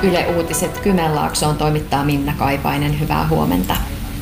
Yle Uutiset Kymenlaaksoon toimittaa Minna Kaipainen. Hyvää huomenta.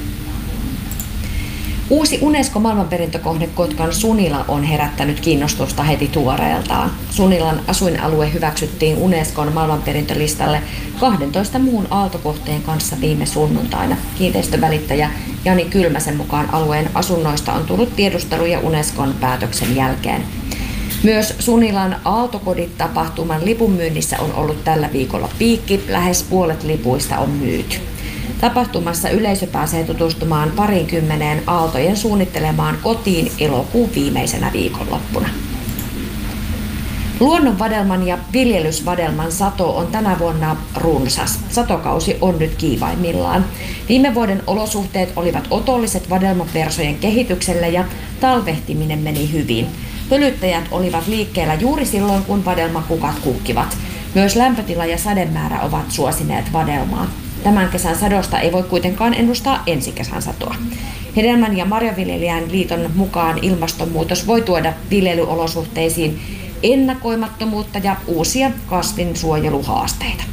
Uusi UNESCO-maailmanperintökohde Kotkan Sunila on herättänyt kiinnostusta heti tuoreeltaan. Sunilan asuinalue hyväksyttiin Unescon maailmanperintölistalle 12 muun aaltokohteen kanssa viime sunnuntaina. Kiinteistövälittäjä Jani Kylmäsen mukaan alueen asunnoista on tullut tiedusteluja Unescon päätöksen jälkeen. Myös Sunilan Aaltokodit-tapahtuman lipunmyynnissä on ollut tällä viikolla piikki. Lähes puolet lipuista on myyty. Tapahtumassa yleisö pääsee tutustumaan 20 Aaltojen suunnittelemaan kotiin elokuun viimeisenä viikonloppuna. Luonnonvadelman ja viljelysvadelman sato on tänä vuonna runsas. Satokausi on nyt kiivaimmillaan. Viime vuoden olosuhteet olivat otolliset vadelmapersojen kehitykselle ja talvehtiminen meni hyvin. Pölyttäjät olivat liikkeellä juuri silloin, kun vadelmakukat kukkivat. Myös lämpötila ja sademäärä ovat suosineet vadelmaa. Tämän kesän sadosta ei voi kuitenkaan ennustaa ensi kesän satoa. Hedelmän- ja marjanviljelijän liiton mukaan ilmastonmuutos voi tuoda viljelyolosuhteisiin ennakoimattomuutta ja uusia kasvinsuojeluhaasteita.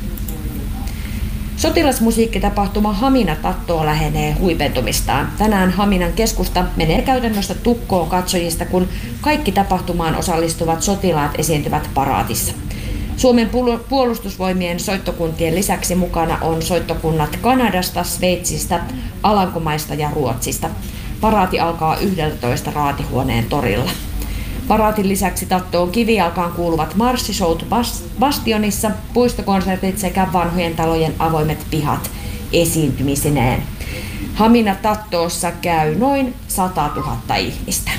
Sotilasmusiikkitapahtuma Hamina Tattoo lähenee huipentumistaan. Tänään Haminan keskusta menee käytännössä tukkoon katsojista, kun kaikki tapahtumaan osallistuvat sotilaat esiintyvät paraatissa. Suomen puolustusvoimien soittokuntien lisäksi mukana on soittokunnat Kanadasta, Sveitsistä, Alankomaista ja Ruotsista. Paraati alkaa 11 raatihuoneen torilla. Paraatin lisäksi Tattoon kivijalkaan kuuluvat marssishout Bastionissa, puistokonsertit sekä vanhojen talojen avoimet pihat esiintymisineen. Hamina Tattoossa käy noin 100 000 ihmistä.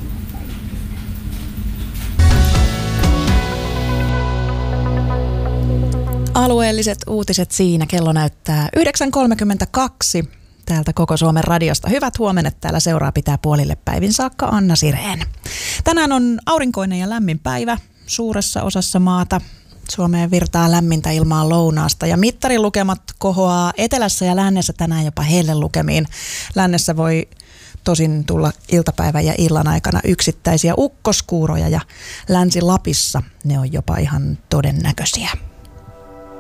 Alueelliset uutiset siinä. Kello näyttää 9.32 täältä Koko Suomen radiosta. Hyvät huomenet, täällä seuraa pitää puolille päivin saakka Anna Sireen. Tänään on aurinkoinen ja lämmin päivä suuressa osassa maata. Suomeen virtaa lämmintä ilmaa lounaasta ja mittarilukemat kohoaa etelässä ja lännessä tänään jopa hellelukemiin. Lännessä voi tosin tulla iltapäivän ja illan aikana yksittäisiä ukkoskuuroja ja Länsi-Lapissa ne on jopa ihan todennäköisiä.